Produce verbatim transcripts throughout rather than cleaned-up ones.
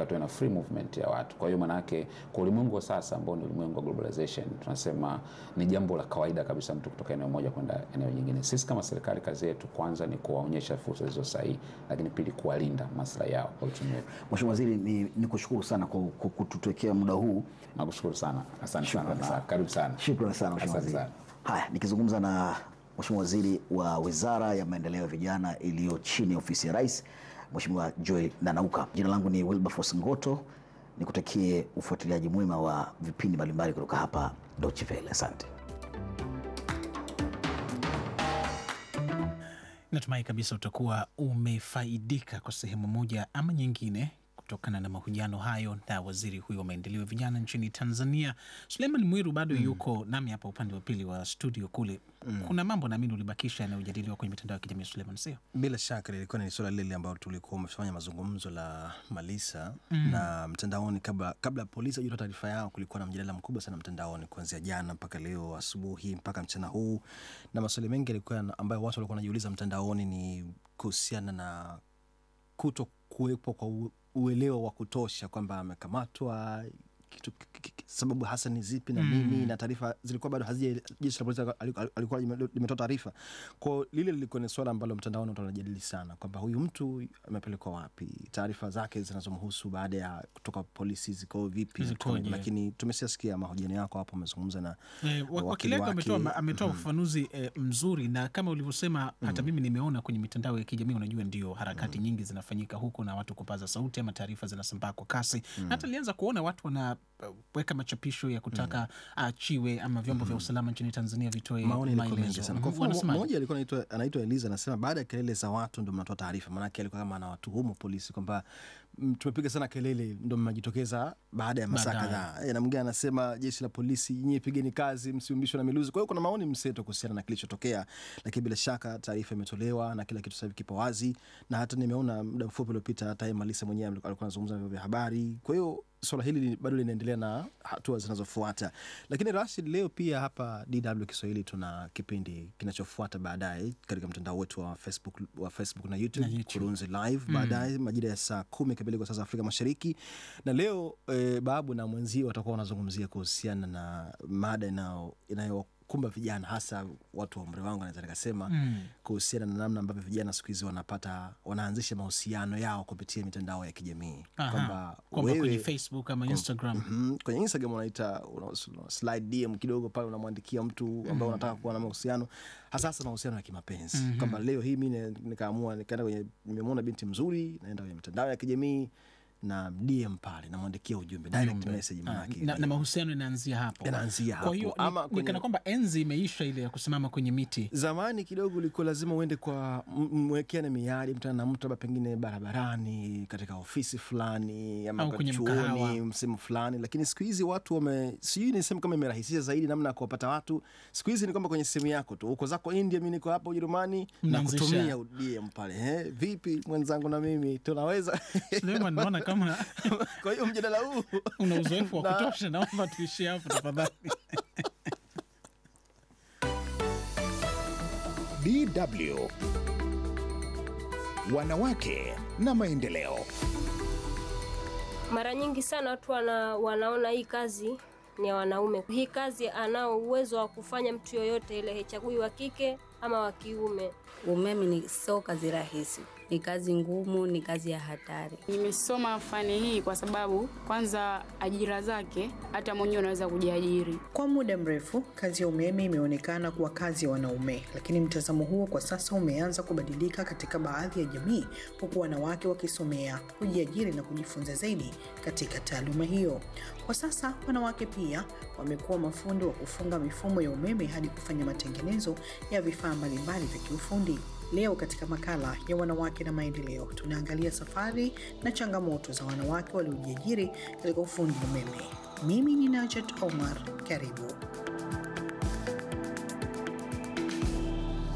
tuwe na free movement ya watu. Kwa hiyo maana yake kwa ulimwengu sasa ambao ni ulimwengu wa globalization, tunasema ni jambo la kawaida kabisa mtu kutoka eneo moja kwenda eneo nyingine. Sisi kama serikali kazi yetu kwanza ni kuwaonyesha fursa hizo sahihi, lakini pili kuwalinda maslahi yao kwa uchumi wetu. Mheshimiwa Waziri, ni nikushukuru sana kwa kututekea muda huu. Nakushukuru sana. Asante sana. Karibu sana. Shukrani sana Mheshimiwa Waziri. Haya, nikizungumza na Mheshimiwa Waziri wa Wizara ya Maendeleo ya Vijana iliyo chini ya Ofisi ya Rais, Mheshimiwa Joel Nanauka. Jina langu ni Wilberforce Ngoto. Nikutakie ufuatiliaji mwema wa vipindi mbalimbali kutoka hapa Deutsche Welle. Asante. Natumai kabisa utakuwa umefaidika kwa sehemu moja ama nyingine kutokana na mahojiano hayo na waziri huyo wa maendeleo ya vijana nchini Tanzania. Suleiman Mwiru bado mm. yuko nami hapa upande wa pili wa studio kule. Mm. Kuna mambo naamini ulibakisha yanayojadiliwa kwenye mitandao ya kijamii, Suleiman, sio? Bila shaka ilikuwa ni swala lile ambalo tulikuwa umefanya mazungumzo la Malisa mm. na mtandaoni kabla kabla polisi hajatoa taarifa yao, kulikuwa na mjadala mkubwa sana mtandaoni kuanzia jana mpaka leo asubuhi mpaka mchana huu, na maswali mengi yalikuwa ambayo watu walikuwa wanajiuliza mtandaoni ni kuhusiana na kuto kuwepo kwa uelewa wa kutosha kwamba amekamatwa, kitu sababu hasa ni zipi na nini mm. na taarifa zilikuwa bado hazija, jeshi la polisi alikuwa limetoa taarifa. Kwa lile lilikuwa ni swala ambalo mtandaoni watu wanajadili sana kwamba huyu mtu amepelekwa wapi, taarifa zake zinazomhusu baada ya kutoka polisi ziko vipi, lakini tumesikia mahojiano yako hapo, umezungumza na e, wakili wake ametoa ametoa ufafanuzi mm. e, mzuri, na kama ulivyosema hata mm. mimi nimeona kwenye mitandao ya kijamii, unajua ndio harakati mm. nyingi zinafanyika huko na watu kupaza sauti ama taarifa zinasambaa kwa kasi mm. hata nilianza kuona watu wana weka machapisho ya kutaka aachiwe mm. ama vyombo mm. vya usalama nchini Tanzania vitoe maelezo sana. Kwa mfano mmoja alikuwa anaitwa anaitwa Eliza, anasema baada ya kelele za watu ndio mnatoa taarifa. Maana yake alikuwa kama anawatuhumu polisi kwamba tumepiga sana kelele ndio mmejitokeza baada ya masaa kadhaa. Na mwingine anasema jeshi la polisi, nyinyi pigeni kazi, msiumbishwe na miluzi. Kwa hiyo kuna maoni mseto kuhusiana na kilichotokea, lakini bila shaka taarifa imetolewa na kila kitu sasa kipo wazi, na hata nimeona muda mfupi uliopita hata Malisa mwenyewe alikuwa anazungumza na vyombo vya habari. Kwa hiyo swala hili bado linaendelea na hatua zinazofuata. Lakini Rashid, leo pia hapa D W Kiswahili tuna kipindi kinachofuata baadaye katika mtandao wetu wa Facebook wa Facebook na YouTube, na YouTube. Kurunzi Live mm. baadaye majira ya saa kumi kamili kwa saa za Afrika Mashariki. Na leo e, Babu na mwenzio watakuwa wanazungumzia kuhusiana na mada inayo inayo kumba vijana, hasa watu wa umri wangu naweza nikasema mm. kuhusiana na namna ambavyo vijana siku hizi wanapata wanaanzisha mahusiano yao kupitia mitandao ya kijamii, kwamba wewe kwenye Facebook ama Instagram mm-hmm, kwenye Instagram unaita una slide D M kidogo pale, unamwandikia mtu ambaye mm. unataka kuwa na mahusiano, hasa hasa mahusiano ya kimapenzi mm-hmm. kwamba leo hii mimi nikaamua nikaenda kwenye, nimemwona binti mzuri, naenda kwenye mitandao ya kijamii na D M pale, namwandikia ujumbe direct message manake na, na mahusiano yanaanzia hapo. Yanaanzia hapo. Kwa hiyo ama ni, kwenye... kana kwamba enzi imeisha ile ya kusimama kwenye miti. Zamani kidogo ulikuwa lazima uende kwa mwekeane miadi, mtana na mtu pengine barabarani, katika ofisi fulani ama kwenye chuoni msimu fulani, lakini siku hizi watu wame sijui niseme kama imerahisisha zaidi namna ya kuwapata watu. Siku hizi ni kwamba kwenye simu yako tu, uko zako India, mimi niko hapa Ujerumani, na kutumia D M pale, eh vipi mwenzangu na mimi tunaweza Suleiman, naona kama kwa hiyo mjadala huu una uzoefu wa kutosha, naomba tuishie hapo tafadhali. D W Wanawake na Maendeleo. Mara nyingi sana watu wana, wanaona hii kazi ni ya wanaume. Hii kazi anao uwezo wa kufanya mtu yoyote ile, hechagui wa kike ama wa kiume. Umeme ni sio kazi rahisi, ni kazi ngumu, ni kazi ya hatari. Nimesoma fani hii kwa sababu kwanza ajira zake hata mwenyewe unaweza kujiajiri. Kwa muda mrefu kazi ya umeme imeonekana kuwa kazi ya wanaume, lakini mtazamo huo kwa sasa umeanza kubadilika katika baadhi ya jamii, huku wanawake wakisomea, kujiajiri na kujifunza zaidi katika taaluma hiyo. Kwa sasa wanawake pia wamekuwa mafundi wa kufunga mifumo ya umeme hadi kufanya matengenezo ya vifaa mbalimbali vya kiufundi. Leo katika makala ya Wanawake na Maendeleo tunaangalia safari na changamoto za wanawake waliojiajiri katika ufundi umeme. Mimi ni Najat Omar, karibu.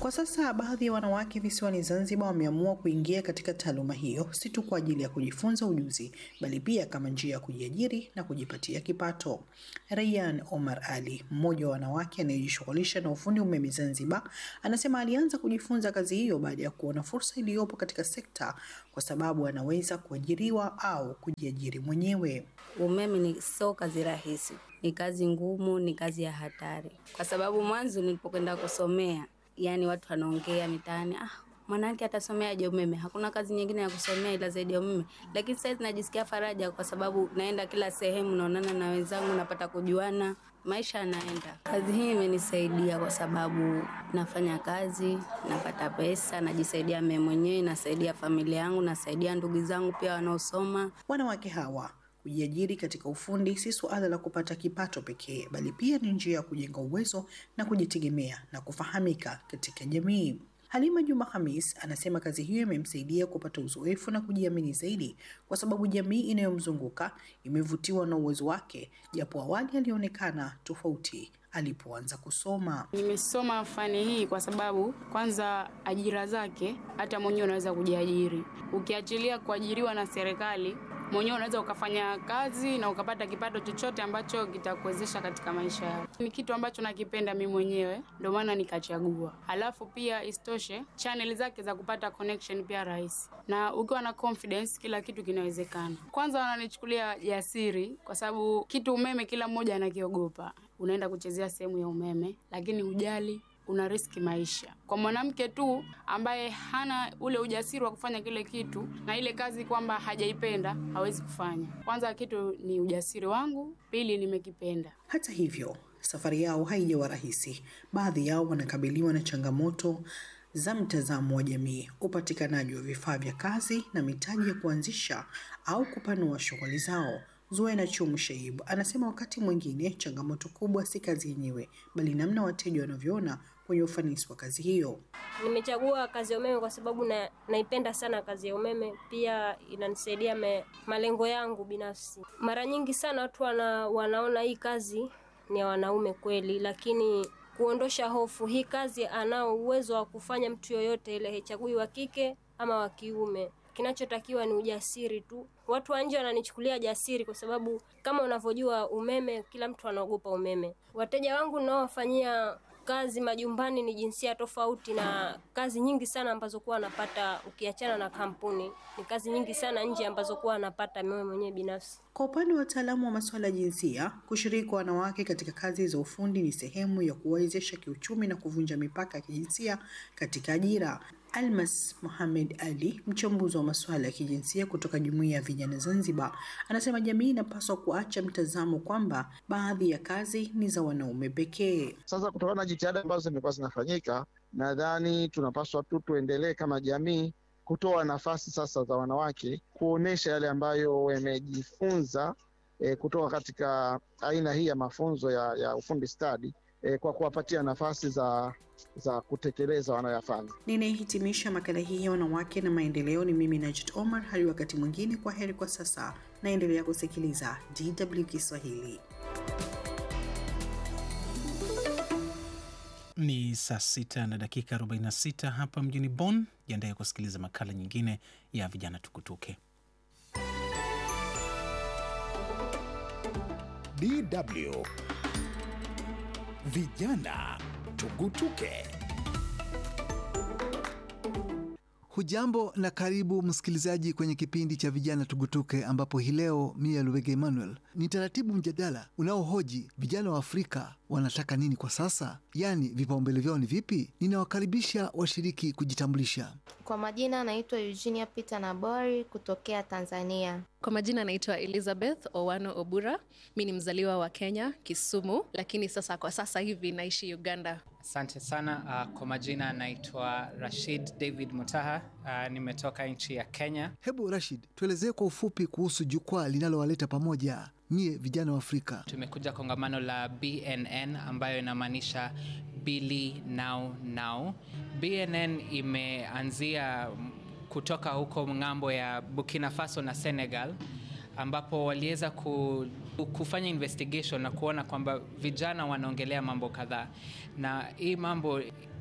Kwa sasa baadhi ya wanawake visiwani Zanzibar wameamua kuingia katika taaluma hiyo, si tu kwa ajili ya kujifunza ujuzi, bali pia kama njia ya kujiajiri na kujipatia kipato. Rayyan Omar Ali, mmoja wa wanawake anayejishughulisha na ufundi umeme Zanzibar, anasema alianza kujifunza kazi hiyo baada ya kuona fursa iliyopo katika sekta, kwa sababu anaweza kuajiriwa au kujiajiri mwenyewe. Umeme ni sio kazi rahisi, ni kazi ngumu, ni kazi ya hatari. Kwa sababu mwanzo nilipokwenda kusomea, yani watu wanaongea mitaani, ah, mwanamke atasomea aje umeme? Hakuna kazi nyingine ya kusomea ila zaidi ya umeme. Lakini sasa najisikia faraja kwa sababu naenda kila sehemu, naonana na wenzangu, napata kujuana, maisha yanaenda. Kazi hii imenisaidia kwa sababu nafanya kazi, napata pesa, najisaidia mimi mwenyewe, nasaidia familia yangu, nasaidia ndugu zangu pia wanaosoma. Wanawake hawa kujiajiri katika ufundi si suala la kupata kipato pekee, bali pia ni njia ya kujenga uwezo na kujitegemea na kufahamika katika jamii. Halima Juma Hamis anasema kazi hiyo imemsaidia kupata uzoefu na kujiamini zaidi, kwa sababu jamii inayomzunguka imevutiwa na uwezo wake, japo awali alionekana tofauti alipoanza kusoma. Nimesoma fani hii kwa sababu kwanza ajira zake hata mwenyewe unaweza kujiajiri. Ukiachilia kuajiriwa na serikali, mwenyewe unaweza ukafanya kazi na ukapata kipato chochote ambacho kitakuwezesha katika maisha yako. Ni kitu ambacho nakipenda mimi mwenyewe, ndio maana nikachagua. Alafu pia istoshe, channel zake za kupata connection pia rahisi. Na ukiwa na confidence kila kitu kinawezekana. Kwanza wananichukulia jasiri kwa sababu kitu umeme kila mmoja anakiogopa. Unaenda kuchezea sehemu ya umeme lakini hujali, una riski maisha. Kwa mwanamke tu ambaye hana ule ujasiri wa kufanya kile kitu na ile kazi kwamba hajaipenda, hawezi kufanya. Kwanza kitu ni ujasiri wangu, pili nimekipenda. Hata hivyo, safari yao haijawa rahisi. Baadhi yao wanakabiliwa na changamoto za mtazamo wa jamii, upatikanaji wa vifaa vya kazi na mitaji ya kuanzisha au kupanua shughuli zao. Zuena Chumu Shaibu anasema wakati mwingine changamoto kubwa si kazi yenyewe, bali namna wateja wanavyoona kwenye ufanisi wa kazi hiyo. Nimechagua kazi ya umeme kwa sababu na, naipenda sana kazi ya umeme. Pia inanisaidia me, malengo yangu binafsi. Mara nyingi sana watu wana, wanaona hii kazi ni ya wanaume kweli, lakini kuondosha hofu, hii kazi anao uwezo wa kufanya mtu yoyote ile, hechagui wa kike ama wa kiume. Kinachotakiwa ni ujasiri tu. Watu wa nje wananichukulia jasiri kwa sababu kama unavyojua umeme, kila mtu anaogopa umeme. Wateja wangu ninaowafanyia kazi majumbani ni jinsia tofauti, na kazi nyingi sana ambazo kuwa napata ukiachana na kampuni. Ni kazi nyingi sana nje ambazo kuwa napata mimi mwenyewe binafsi. Kwa upande wa wataalamu wa masuala ya jinsia, kushiriki wanawake katika kazi za ufundi ni sehemu ya kuwawezesha kiuchumi na kuvunja mipaka ya kijinsia katika ajira. Almas Mohamed Ali, mchambuzi wa masuala ya kijinsia kutoka Jumuiya ya Vijana Zanzibar, anasema jamii inapaswa kuacha mtazamo kwamba baadhi ya kazi ni za wanaume pekee. Sasa kutokana na jitihada ambazo zimekuwa zinafanyika, nadhani tunapaswa tu tuendelee kama jamii kutoa nafasi sasa za wanawake kuonesha yale ambayo wamejifunza e, kutoka katika aina hii ya mafunzo ya, ya ufundi stadi e, kwa kuwapatia nafasi za za kutekeleza wanayofanya. Ninahitimisha makala hii ya wanawake na maendeleo. Ni mimi Najit Omar, hadi wakati mwingine, kwa heri kwa sasa. Naendelea kusikiliza D W Kiswahili. Ni saa sita na dakika arobaini na sita hapa mjini Bonn. Jiandae kusikiliza makala nyingine ya vijana tukutuke. D W Vijana Tugutuke. Hujambo na karibu msikilizaji kwenye kipindi cha Vijana Tugutuke, ambapo hii leo Mia Luwege Emmanuel ni taratibu mjadala unaohoji vijana wa Afrika wanataka nini kwa sasa, yaani vipaumbele vyao ni vipi. Ninawakaribisha washiriki kujitambulisha. Kwa majina naitwa Eugenia Peter Nabori kutokea Tanzania. Kwa majina naitwa Elizabeth Owano Obura. Mimi ni mzaliwa wa Kenya, Kisumu, lakini sasa kwa sasa hivi naishi Uganda. Asante sana. Uh, kwa majina naitwa Rashid David Mutaha. Uh, nimetoka nchi ya Kenya. Hebu Rashid, tuelezee kwa ufupi kuhusu jukwaa linalowaleta pamoja nyie vijana wa Afrika. Tumekuja kongamano la B N N ambayo inamaanisha Billy Now Now. B N N imeanzia kutoka huko ngambo ya Burkina Faso na Senegal, ambapo waliweza ku, kufanya investigation na kuona kwamba vijana wanaongelea mambo kadhaa, na hii mambo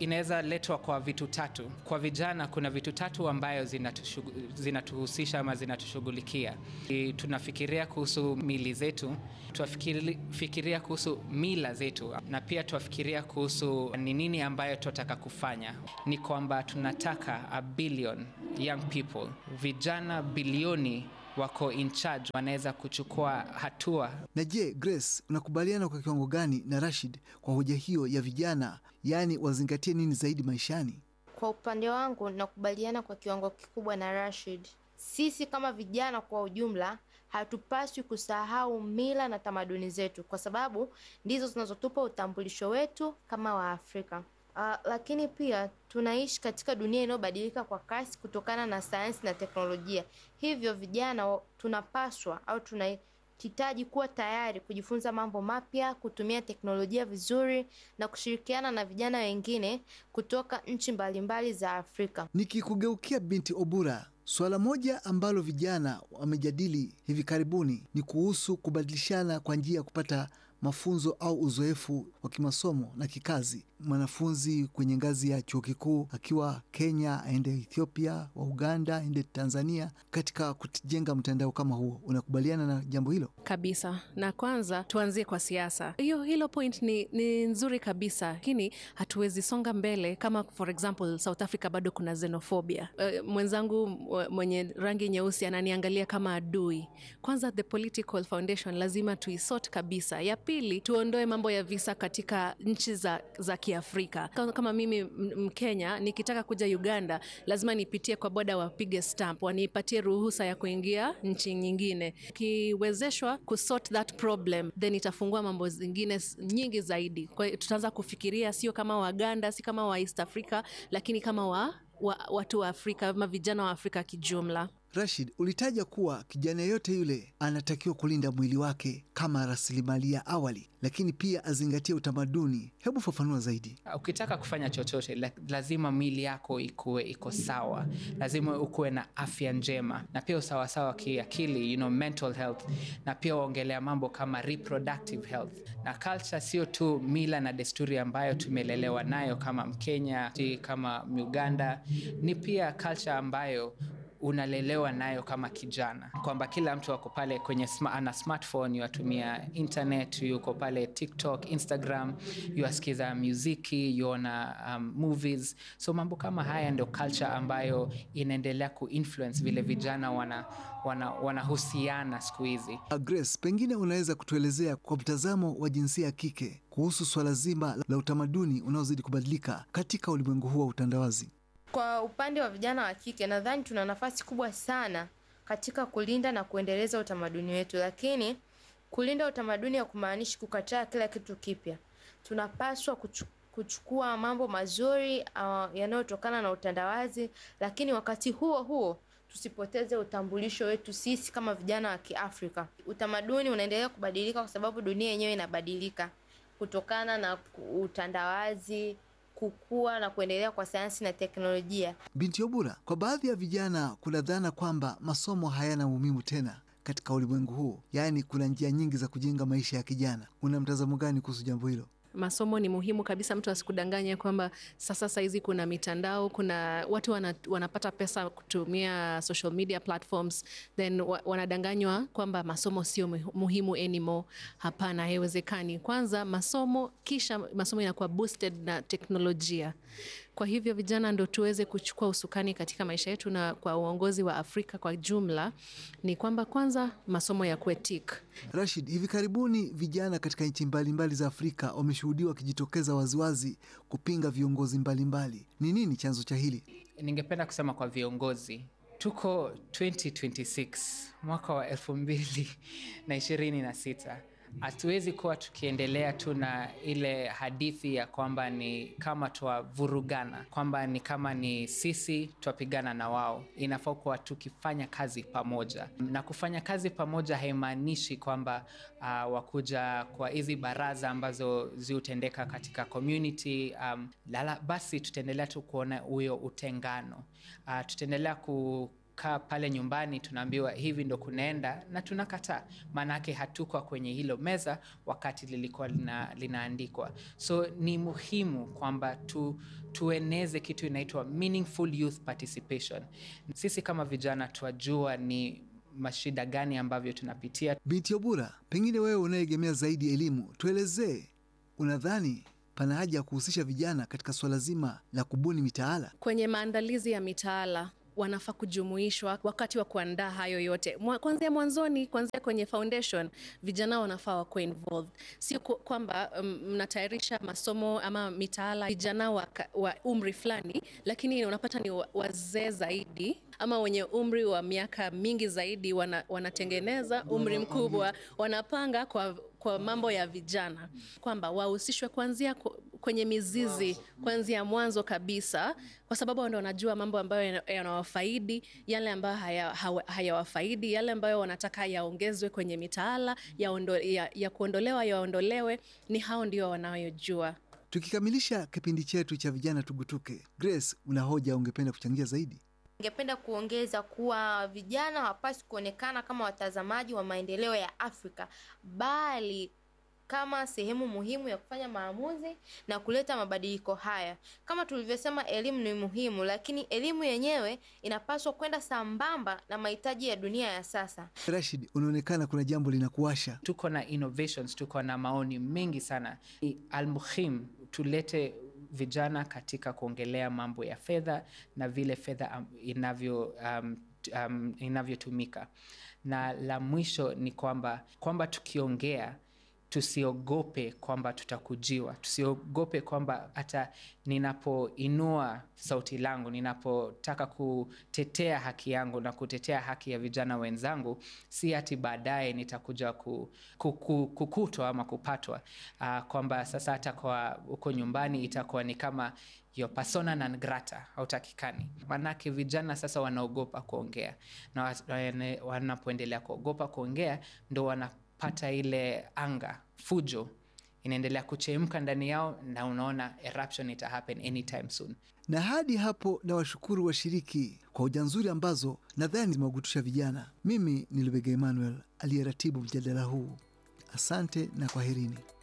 inaweza letwa kwa vitu tatu. Kwa vijana kuna vitu tatu ambayo zinatuhusisha ama zinatushughulikia. Tunafikiria kuhusu mili zetu, tunafikiria kuhusu mila zetu, na pia tunafikiria kuhusu ni nini ambayo tunataka kufanya. Ni kwamba tunataka a billion young people, vijana bilioni wako in charge, wanaweza kuchukua hatua. Na je, Grace, unakubaliana kwa kiwango gani na Rashid kwa hoja hiyo ya vijana, yaani wazingatie nini zaidi maishani? Kwa upande wangu nakubaliana kwa kiwango kikubwa na Rashid. Sisi kama vijana kwa ujumla hatupaswi kusahau mila na tamaduni zetu, kwa sababu ndizo zinazotupa utambulisho wetu kama Waafrika. Uh, lakini pia tunaishi katika dunia inayobadilika kwa kasi kutokana na sayansi na teknolojia. Hivyo vijana tunapaswa au tunahitaji kuwa tayari kujifunza mambo mapya, kutumia teknolojia vizuri na kushirikiana na vijana wengine kutoka nchi mbalimbali za Afrika. Nikikugeukia binti Obura, swala moja ambalo vijana wamejadili hivi karibuni ni kuhusu kubadilishana kwa njia ya kupata mafunzo au uzoefu wa kimasomo na kikazi. Mwanafunzi kwenye ngazi ya chuo kikuu akiwa Kenya aende Ethiopia, wa Uganda aende Tanzania, katika kujenga mtandao kama huo. Unakubaliana na jambo hilo? Kabisa. Na kwanza tuanzie kwa siasa. Hiyo hilo point ni, ni nzuri kabisa, lakini hatuwezi songa mbele kama for example South Africa bado kuna xenophobia. Uh, mwenzangu mwenye rangi nyeusi ananiangalia kama adui. Kwanza the political foundation lazima tuisort kabisa. Ya pili, tuondoe mambo ya visa katika nchi za, za Kiafrika. Kama mimi Mkenya nikitaka kuja Uganda lazima nipitie kwa boda wapige stamp, wanipatie ruhusa ya kuingia nchi nyingine. Kiwezeshwa kusort that problem, then itafungua mambo zingine nyingi zaidi. Kwa hiyo tutaanza kufikiria sio kama Waganda, si kama wa East Africa, lakini kama wa, wa watu wa Afrika, ama vijana wa Afrika kijumla. Rashid, ulitaja kuwa kijana yote yule anatakiwa kulinda mwili wake kama rasilimali ya awali, lakini pia azingatie utamaduni. Hebu fafanua zaidi. Ukitaka kufanya chochote lazima mwili yako ikuwe iko sawa, lazima ukuwe na afya njema, na pia usawasawa kiakili, you know, mental health, na pia ongelea mambo kama reproductive health. Na culture sio tu mila na desturi ambayo tumelelewa nayo kama Mkenya, kama Uganda, ni pia culture ambayo unalelewa nayo kama kijana, kwamba kila mtu wako pale kwenye sma, ana smartphone, yuatumia internet, yuko pale TikTok, Instagram, yuasikiza muziki, yuona um, movies. So mambo kama haya ndio culture ambayo inaendelea kuinfluence vile vijana wana wanahusiana wana siku hizi. Grace, pengine unaweza kutuelezea kwa mtazamo wa jinsia ya kike kuhusu swala zima la utamaduni unaozidi kubadilika katika ulimwengu huu wa utandawazi? Kwa upande wa vijana wa kike, nadhani tuna nafasi kubwa sana katika kulinda na kuendeleza utamaduni wetu, lakini kulinda utamaduni hakumaanishi kukataa kila kitu kipya. Tunapaswa kuchukua mambo mazuri uh, yanayotokana na utandawazi, lakini wakati huo huo tusipoteze utambulisho wetu sisi kama vijana wa Kiafrika. Utamaduni unaendelea kubadilika kwa sababu dunia yenyewe inabadilika kutokana na utandawazi, kukua na kuendelea kwa sayansi na teknolojia. Binti Obura, kwa baadhi ya vijana kuna dhana kwamba masomo hayana umuhimu tena katika ulimwengu huu, yaani kuna njia nyingi za kujenga maisha ya kijana. Una mtazamo gani kuhusu jambo hilo? Masomo ni muhimu kabisa, mtu asikudanganye kwamba sasa saizi kuna mitandao, kuna watu wana, wanapata pesa kutumia social media platforms, then wa, wanadanganywa kwamba masomo sio muhimu anymore. Hapana, haiwezekani. Kwanza masomo, kisha masomo inakuwa boosted na teknolojia. Kwa hivyo vijana ndio tuweze kuchukua usukani katika maisha yetu, na kwa uongozi wa Afrika kwa jumla ni kwamba kwanza masomo ya kuetik. Rashid, hivi karibuni vijana katika nchi mbalimbali za Afrika wameshuhudiwa wakijitokeza waziwazi kupinga viongozi mbalimbali. Ni nini chanzo cha hili? Ningependa kusema kwa viongozi, tuko twenty twenty-six, mwaka wa elfu mbili na ishirini na sita. Hatuwezi kuwa tukiendelea tu na ile hadithi ya kwamba ni kama tuwavurugana, kwamba ni kama ni sisi tuwapigana na wao. Inafaa kuwa tukifanya kazi pamoja, na kufanya kazi pamoja haimaanishi kwamba uh, wakuja kwa hizi baraza ambazo ziutendeka katika community. Um, lala, basi tutaendelea tu kuona huyo utengano. Uh, tutaendelea ku tunakaa pale nyumbani tunaambiwa hivi ndo kunaenda na tunakataa, maanake hatuko kwenye hilo meza wakati lilikuwa lina, linaandikwa. So ni muhimu kwamba tu, tueneze kitu inaitwa meaningful youth participation. Sisi kama vijana tuwajua ni mashida gani ambavyo tunapitia. Binti Obura, pengine wewe unayegemea zaidi elimu, tuelezee, unadhani pana haja ya kuhusisha vijana katika swala zima la kubuni mitaala? Kwenye maandalizi ya mitaala wanafaa kujumuishwa wakati wa kuandaa hayo yote. Kwanzia mwanzoni, kwanzia kwenye foundation, vijana wanafaa wakuwe involved. Sio kwamba mnatayarisha um, masomo ama mitaala vijana wa, wa umri fulani, lakini unapata ni wazee zaidi ama wenye umri wa miaka mingi zaidi wana, wanatengeneza umri mkubwa, wanapanga kwa, kwa mambo ya vijana, kwamba wahusishwe kuanzia kwenye mizizi, kuanzia mwanzo kabisa, kwa sababu ndio wanajua mambo ambayo yanawafaidi, yale ambayo hayawafaidi, haya yale ambayo wanataka yaongezwe kwenye mitaala, ya, ondo, ya, ya kuondolewa yaondolewe, ni hao ndio wanayojua. Tukikamilisha kipindi chetu cha vijana tugutuke, Grace, una hoja ungependa kuchangia zaidi? Ningependa kuongeza kuwa vijana hawapaswi kuonekana kama watazamaji wa maendeleo ya Afrika, bali kama sehemu muhimu ya kufanya maamuzi na kuleta mabadiliko haya. Kama tulivyosema, elimu ni muhimu, lakini elimu yenyewe inapaswa kwenda sambamba na mahitaji ya dunia ya sasa. Rashid, unaonekana kuna jambo linakuasha. Tuko na innovations, tuko na maoni mengi sana. Almuhim tulete vijana katika kuongelea mambo ya fedha na vile fedha inavyo um, um, inavyotumika. Na la mwisho ni kwamba kwamba tukiongea tusiogope kwamba tutakujiwa. Tusiogope kwamba hata ninapoinua sauti langu, ninapotaka kutetea haki yangu na kutetea haki ya vijana wenzangu, si ati baadaye nitakuja ku, ku, ku, kukutwa ama kupatwa. Uh, kwamba sasa hata kwa uko nyumbani itakuwa ni kama yo persona non grata, hautakikani. Manake vijana sasa wanaogopa kuongea. Na wanapoendelea kuogopa kuongea ndo wana pata ile anga, fujo inaendelea kuchemka ndani yao, na unaona eruption ita happen anytime soon. Na hadi hapo na washukuru washiriki kwa hoja nzuri ambazo nadhani zimewagutusha vijana. Mimi ni Lubega Emmanuel aliyeratibu mjadala huu. Asante na kwaherini.